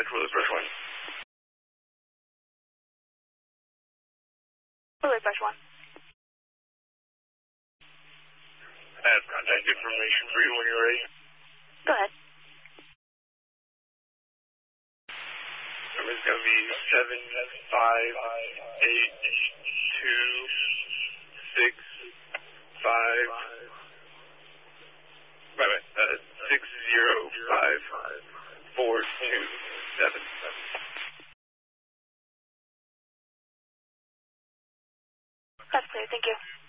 Willard Brush 1. Willard Brush 1. I have contact information for you when you're ready. Go ahead. Number's going to be 605-427. That's clear, thank you.